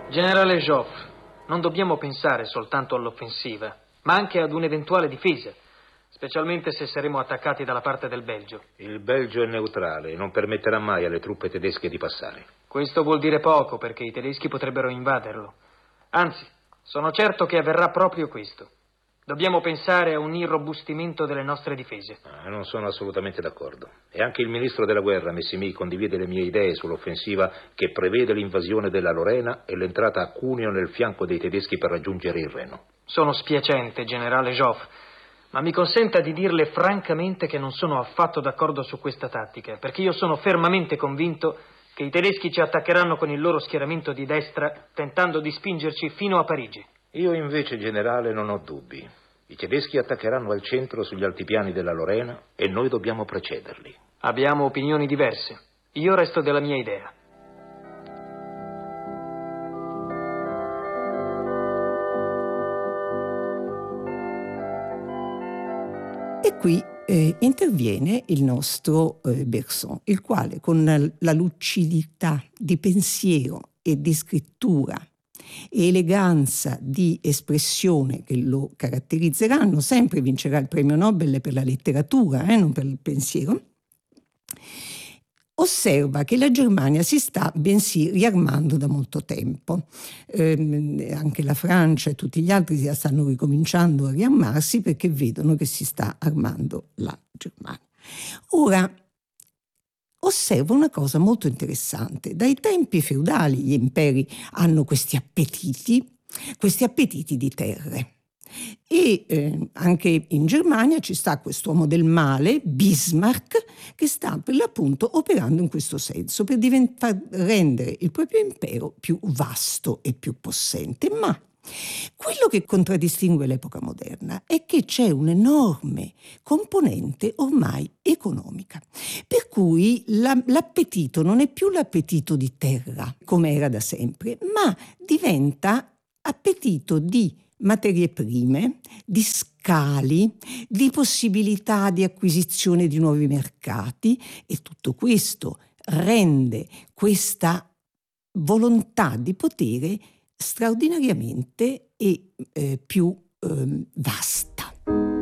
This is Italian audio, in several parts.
Generale Joff, non dobbiamo pensare soltanto all'offensiva, ma anche ad un'eventuale difesa, specialmente se saremo attaccati dalla parte del Belgio. Il Belgio è neutrale e non permetterà mai alle truppe tedesche di passare. Questo vuol dire poco, perché i tedeschi potrebbero invaderlo. Anzi, sono certo che avverrà proprio questo. Dobbiamo pensare a un irrobustimento delle nostre difese. Non sono assolutamente d'accordo. E anche il ministro della guerra, Messigny, condivide le mie idee sull'offensiva che prevede l'invasione della Lorena e l'entrata a Cuneo nel fianco dei tedeschi per raggiungere il Reno. Sono spiacente, generale Joff, ma mi consenta di dirle francamente che non sono affatto d'accordo su questa tattica, perché io sono fermamente convinto che i tedeschi ci attaccheranno con il loro schieramento di destra, tentando di spingerci fino a Parigi. Io invece, generale, non ho dubbi. I tedeschi attaccheranno al centro sugli altipiani della Lorena e noi dobbiamo precederli. Abbiamo opinioni diverse. Io resto della mia idea. E qui interviene il nostro Bergson, il quale con la lucidità di pensiero e di scrittura e eleganza di espressione che lo caratterizzeranno, sempre vincerà il premio Nobel per la letteratura, non per il pensiero, osserva che la Germania si sta bensì riarmando da molto tempo. Anche la Francia e tutti gli altri stanno ricominciando a riarmarsi perché vedono che si sta armando la Germania. Ora, osserva una cosa molto interessante. Dai tempi feudali gli imperi hanno questi appetiti di terre. E anche in Germania ci sta quest'uomo del male, Bismarck, che sta per l'appunto operando in questo senso, per rendere il proprio impero più vasto e più possente. Ma quello che contraddistingue l'epoca moderna è che c'è un'enorme componente ormai economica, per cui l'appetito non è più l'appetito di terra, come era da sempre, ma diventa appetito di materie prime, di scali, di possibilità di acquisizione di nuovi mercati, e tutto questo rende questa volontà di potere straordinariamente e più vasta.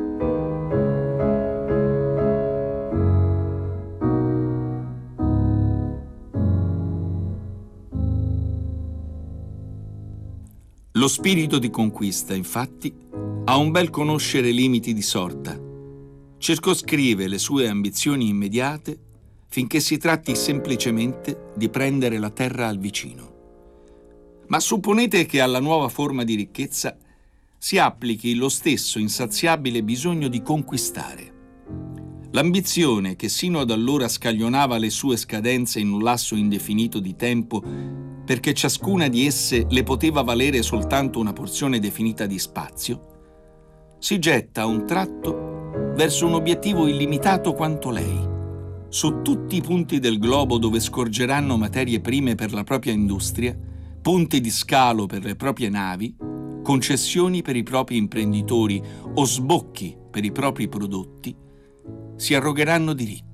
Lo spirito di conquista, infatti, ha un bel conoscere i limiti di sorta. Circoscrive le sue ambizioni immediate finché si tratti semplicemente di prendere la terra al vicino. Ma supponete che alla nuova forma di ricchezza si applichi lo stesso insaziabile bisogno di conquistare. L'ambizione che sino ad allora scaglionava le sue scadenze in un lasso indefinito di tempo, perché ciascuna di esse le poteva valere soltanto una porzione definita di spazio, si getta a un tratto verso un obiettivo illimitato quanto lei, su tutti i punti del globo dove scorgeranno materie prime per la propria industria, punti di scalo per le proprie navi, concessioni per i propri imprenditori o sbocchi per i propri prodotti, si arrogheranno diritti.